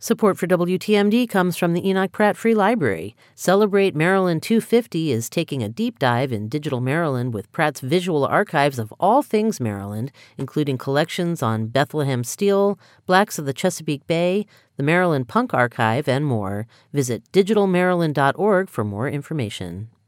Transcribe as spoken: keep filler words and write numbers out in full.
Support for W T M D comes from the Enoch Pratt Free Library. Celebrate Maryland two fifty is taking a deep dive in digital Maryland with Pratt's visual archives of all things Maryland, including collections on Bethlehem Steel, Blacks of the Chesapeake Bay, the Maryland Punk Archive, and more. Visit digital maryland dot org for more information.